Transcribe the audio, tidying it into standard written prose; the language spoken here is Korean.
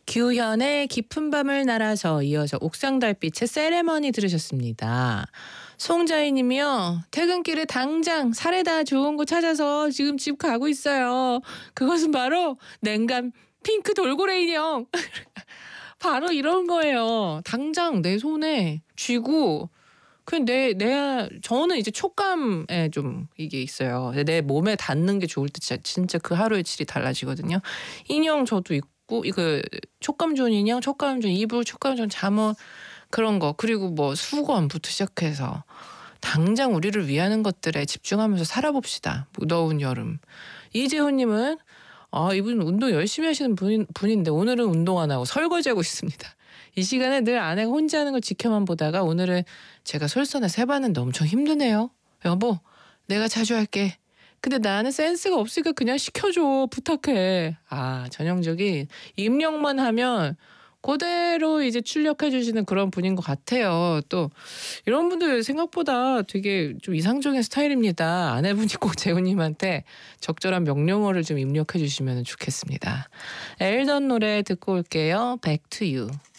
규현의 깊은 밤을 날아서 이어서 옥상 달빛의 세레머니 들으셨습니다. 송자희 님이요. 퇴근길에 당장 사레다 좋은 곳 찾아서 지금 집 가고 있어요. 그것은 바로 냉감 핑크 돌고래 인형. 바로 이런 거예요. 당장 내 손에 쥐고 그냥 저는 이제 촉감에 좀 이게 있어요. 내 몸에 닿는 게 좋을 때 진짜 그 하루의 질이 달라지거든요. 인형 저도 있고 이거 촉감 좋은 인형, 촉감 좋은 이불, 촉감 좋은 잠옷 그런 거 그리고 뭐 수건부터 시작해서 당장 우리를 위하는 것들에 집중하면서 살아봅시다. 무더운 여름. 이재훈님은 이분 운동 열심히 하시는 분인데 오늘은 운동 안 하고 설거지하고 있습니다. 이 시간에 늘 아내가 혼자 하는 걸 지켜만 보다가 오늘은 제가 솔선해서 해봤는데 엄청 힘드네요. 여보, 내가 자주 할게. 근데 나는 센스가 없으니까 그냥 시켜줘. 부탁해. 전형적인 입력만 하면 그대로 이제 출력해 주시는 그런 분인 것 같아요. 또 이런 분들 생각보다 되게 좀 이상적인 스타일입니다. 아내분이 꼭 재훈님한테 적절한 명령어를 좀 입력해 주시면 좋겠습니다. 엘던 노래 듣고 올게요. Back to you.